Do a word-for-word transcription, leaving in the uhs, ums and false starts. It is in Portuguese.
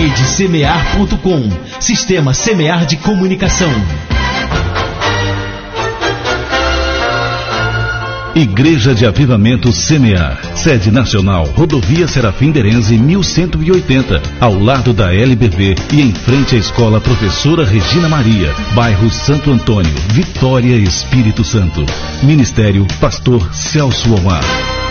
Rede Semear ponto com. Sistema Semear de Comunicação. Igreja de Avivamento Semear, sede nacional, Rodovia Serafim Derenze mil cento e oitenta, ao lado da L B V e em frente à Escola Professora Regina Maria, bairro Santo Antônio, Vitória, Espírito Santo. Ministério Pastor Celso Omar.